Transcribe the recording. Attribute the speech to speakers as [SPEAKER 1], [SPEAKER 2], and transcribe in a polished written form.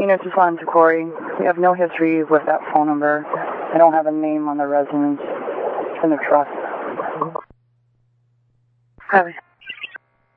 [SPEAKER 1] Phoenix is on to Corey. We have no history with that phone number. I don't have a name on the residence. It's in the trust.
[SPEAKER 2] Copy.